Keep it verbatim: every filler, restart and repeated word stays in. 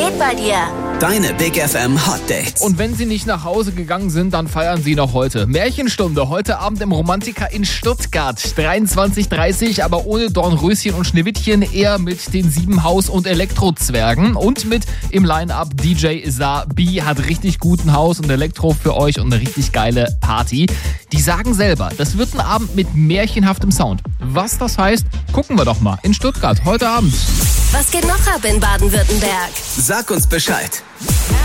geht bei dir? Deine Big F M Hot Dates. Und wenn Sie nicht nach Hause gegangen sind, dann feiern Sie noch heute. Märchenstunde, heute Abend im Romantika in Stuttgart. dreiundzwanzig Uhr dreißig, aber ohne Dornröschen und Schneewittchen, eher mit den sieben Haus- und Elektrozwergen. Und mit im Line-Up D J Sabi, hat richtig guten Haus und Elektro für euch und eine richtig geile Party. Die sagen selber, das wird ein Abend mit märchenhaftem Sound. Was das heißt, gucken wir doch mal in Stuttgart heute Abend. Was geht noch ab in Baden-Württemberg? Sag uns Bescheid.